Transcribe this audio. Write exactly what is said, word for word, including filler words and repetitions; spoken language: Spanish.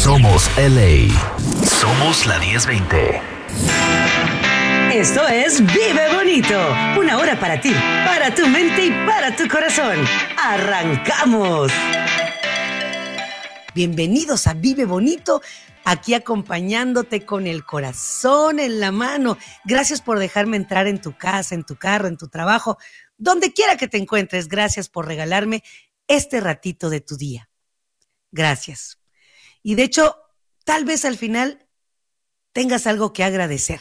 Somos L A. Somos la diez veinte. Esto es Vive Bonito. Una hora para ti, para tu mente y para tu corazón. ¡Arrancamos! Bienvenidos a Vive Bonito, aquí acompañándote con el corazón en la mano. Gracias por dejarme entrar en tu casa, en tu carro, en tu trabajo, donde quiera que te encuentres. Gracias por regalarme este ratito de tu día. Gracias. Y de hecho, tal vez al final tengas algo que agradecer.